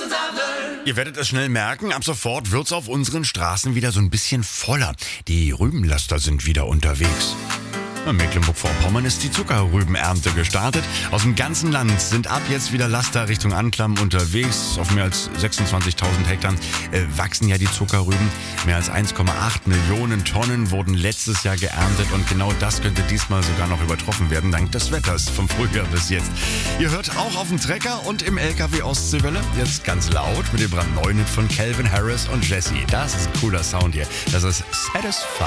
Ihr werdet es schnell merken, ab sofort wird's auf unseren Straßen wieder so ein bisschen voller. Die Rübenlaster sind wieder unterwegs. In Mecklenburg-Vorpommern ist die Zuckerrübenernte gestartet. Aus dem ganzen Land sind ab jetzt wieder Laster Richtung Anklam unterwegs. Auf mehr als 26.000 Hektar wachsen ja die Zuckerrüben. Mehr als 1,8 Millionen Tonnen wurden letztes Jahr geerntet und genau das könnte diesmal sogar noch übertroffen werden, dank des Wetters vom Frühjahr bis jetzt. Ihr hört auch auf dem Trecker und im LKW Ostseewelle, jetzt ganz laut mit dem brandneuen Hit von Calvin Harris und Jessie. Das ist ein cooler Sound hier. Das ist Satisfied.